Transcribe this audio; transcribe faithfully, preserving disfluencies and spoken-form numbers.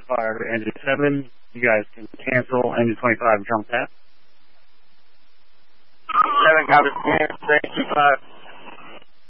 fire to engine seven. You guys can cancel engine twenty-five, jump that. seven, copy, engine twenty-five.